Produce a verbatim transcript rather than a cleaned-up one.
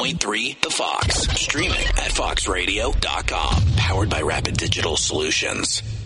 point three The Fox. Streaming at fox radio dot com. Powered by Rapid Digital Solutions.